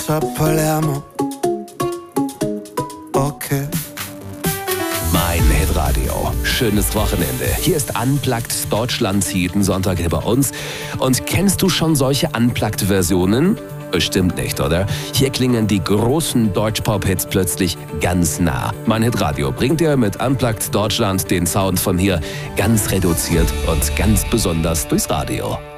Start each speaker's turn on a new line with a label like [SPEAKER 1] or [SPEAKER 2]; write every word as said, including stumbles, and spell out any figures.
[SPEAKER 1] a Palermo. Okay.
[SPEAKER 2] Mein Hitradio. Schönes Wochenende. Hier ist Unplugged, Deutschlands jeden Sonntag hier bei uns. Und kennst du schon solche Unplugged-Versionen? Bestimmt nicht, oder? Hier klingen die großen Deutschpop-Hits plötzlich ganz nah. Mein Hitradio bringt dir mit Unplugged Deutschland den Sound von hier ganz reduziert und ganz besonders durchs Radio.